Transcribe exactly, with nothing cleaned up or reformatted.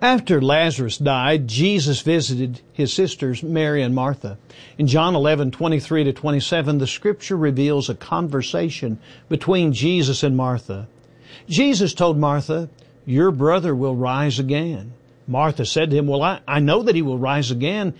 After Lazarus died, Jesus visited his sisters Mary and Martha. In John eleven, twenty-three to twenty-seven, the scripture reveals a conversation between Jesus and Martha. Jesus told Martha, "Your brother will rise again." Martha said to him, "Well, I, I know that he will rise again